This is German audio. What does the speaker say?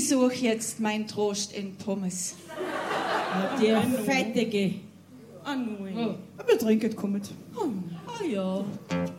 Ich suche jetzt meinen Trost in Pommes. Die Fettige. Ah, nein. Oh. Aber trinket kommt. Ah ja.